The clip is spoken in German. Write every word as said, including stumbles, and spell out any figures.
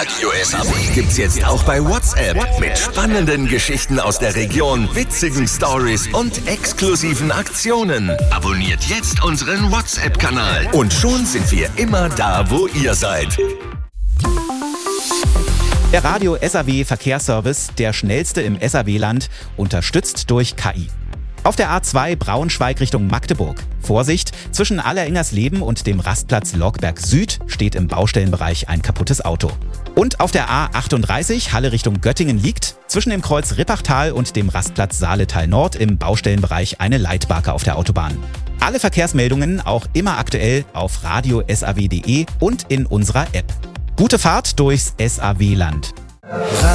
Radio S A W gibt's jetzt auch bei WhatsApp. Mit spannenden Geschichten aus der Region, witzigen Stories und exklusiven Aktionen. Abonniert jetzt unseren WhatsApp-Kanal. Und schon sind wir immer da, wo ihr seid. Der Radio S A W Verkehrsservice, der schnellste im S A W-Land, unterstützt durch K I. Auf der A zwei Braunschweig Richtung Magdeburg. Vorsicht, zwischen Allerengersleben und dem Rastplatz Logberg Süd steht im Baustellenbereich ein kaputtes Auto. Und auf der A achtunddreißig Halle Richtung Göttingen liegt zwischen dem Kreuz Rippachtal und dem Rastplatz Saaletal Nord im Baustellenbereich eine Leitbarke auf der Autobahn. Alle Verkehrsmeldungen auch immer aktuell auf radio punkt s a w punkt d e und in unserer App. Gute Fahrt durchs S A W-Land.